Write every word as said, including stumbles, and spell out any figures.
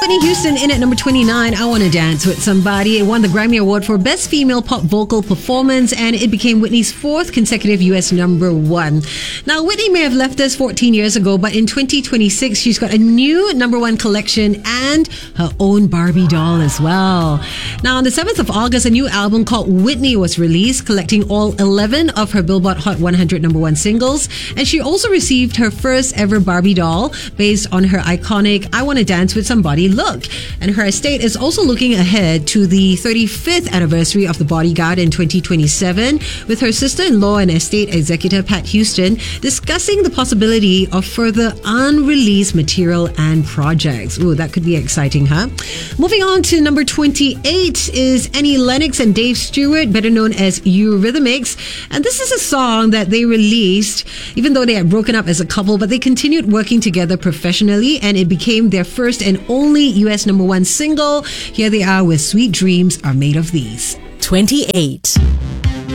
Whitney Houston in at number twenty-nine, I Wanna Dance With Somebody. It won the Grammy Award for Best Female Pop Vocal Performance, and it became Whitney's fourth consecutive U S number one. Now, Whitney may have left us fourteen years ago, but in twenty twenty-six, she's got a new number one collection and her own Barbie doll as well. Now, on the seventh of August, a new album called Whitney was released, collecting all eleven of her Billboard Hot one hundred number one singles, and she also received her first ever Barbie doll based on her iconic I Wanna Dance With Somebody look. And her estate is also looking ahead to the thirty-fifth anniversary of The Bodyguard in twenty twenty-seven, with her sister-in-law and estate executor Pat Houston discussing the possibility of further unreleased material and projects. Ooh, that could be exciting, huh? Moving on to number twenty-eight is Annie Lennox and Dave Stewart, better known as Eurythmics. And this is a song that they released even though they had broken up as a couple, but they continued working together professionally, and it became their first and only U S number one single. Here they are with Sweet Dreams Are Made of These. twenty-eight.